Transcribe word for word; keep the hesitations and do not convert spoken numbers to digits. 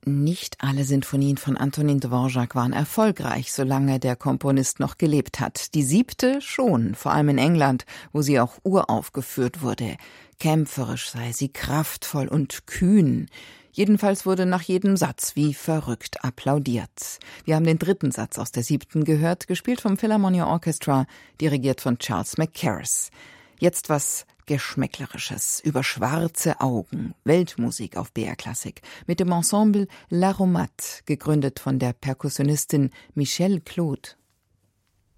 Nicht alle Sinfonien von Antonin Dvorak waren erfolgreich, solange der Komponist noch gelebt hat. Die siebte schon, vor allem in England, wo sie auch uraufgeführt wurde. Kämpferisch sei sie, kraftvoll und kühn. Jedenfalls wurde nach jedem Satz wie verrückt applaudiert. Wir haben den dritten Satz aus der siebten gehört, gespielt vom Philharmonia Orchestra, dirigiert von Charles Mackerras. Jetzt was Geschmäcklerisches über schwarze Augen, Weltmusik auf B R Klassik, mit dem Ensemble L'Aromat, gegründet von der Perkussionistin Michelle Claude.